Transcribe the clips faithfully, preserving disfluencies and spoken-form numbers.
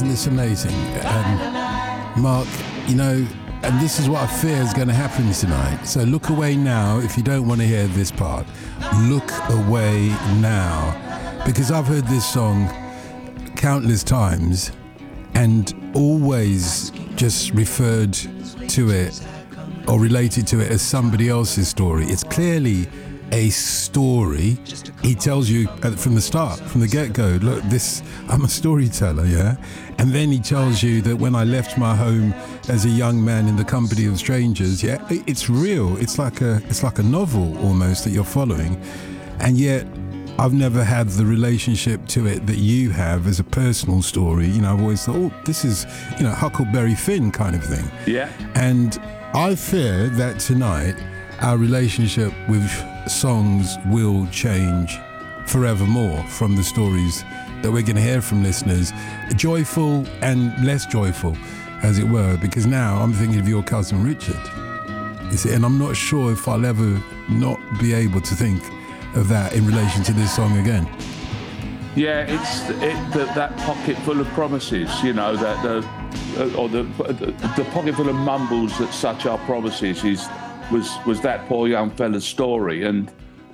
isn't this amazing? Um, Mark, you know, and this is what I fear is going to happen tonight. So look away now if you don't want to hear this part. Look away now. Because I've heard this song countless times and always just referred to it or related to it as somebody else's story. It's clearly a story. He tells you from the start, from the get-go, look, this, I'm a storyteller, yeah? And then he tells you that when I left my home as a young man in the company of strangers, yeah, it's real. It's like a, it's like a novel almost that you're following. And yet, I've never had the relationship to it that you have as a personal story. You know, I've always thought, oh, this is, you know, Huckleberry Finn kind of thing. Yeah. And I fear that tonight, our relationship with songs will change forevermore from the stories that we're going to hear from listeners, joyful and less joyful, as it were, because now I'm thinking of your cousin Richard. You see, and I'm not sure if I'll ever not be able to think of that in relation to this song again. Yeah, it's it, the, that pocket full of promises, you know, that the or the, the the pocket full of mumbles that such are promises is was was that poor young fella's story, and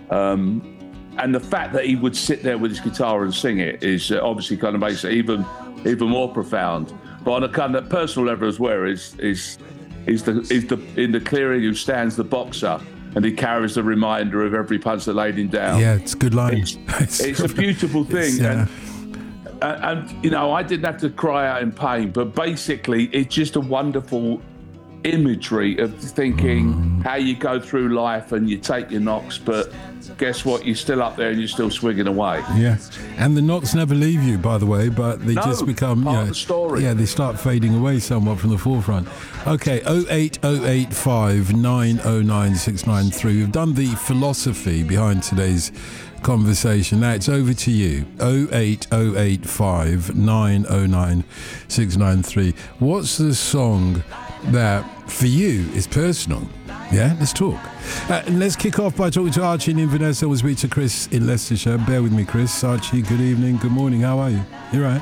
um, and the fact that he would sit there with his guitar and sing it is uh, obviously kind of makes it even even more profound. But on a kind of personal level as well, is is is the is the in the clearing who stands the boxer, and he carries the reminder of every punch that laid him down. Yeah, it's a good line. It's, it's, it's a beautiful thing. Yeah. And, and, and, you know, I didn't have to cry out in pain, but basically it's just a wonderful imagery of thinking mm. how you go through life and you take your knocks, but guess what? You're still up there and you're still swinging away. Yeah. And the knocks never leave you, by the way, but they no, just become, part you know, of the story. Yeah, they start fading away somewhat from the forefront. Okay, oh eight oh eight five nine oh nine six nine three. We've done the philosophy behind today's conversation. Now it's over to you. oh eight oh eight five nine oh nine six nine three. What's the song that for you is personal? Yeah, let's talk. Uh, and let's kick off by talking to Archie in Inverness. We'll speak to Chris in Leicestershire. Bear with me, Chris. Archie, good evening, good morning. How are you? You right?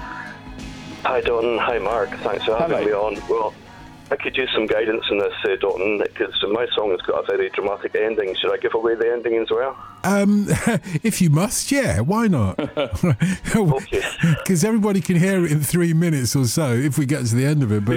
Hi, Dalton. Hi, Mark. Thanks for having Hello. me on. Well, I could use some guidance in this, uh, Dalton, because my song has got a very dramatic ending. Should I give away the ending as well? Um, if you must, yeah. Why not? Okay. Because everybody can hear it in three minutes or so if we get to the end of it. But